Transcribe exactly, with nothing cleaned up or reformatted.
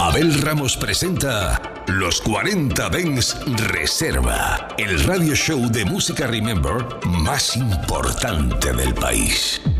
Abel Ramos presenta Los cuarenta Dance Reserva, el radio show de música Remember más importante del país.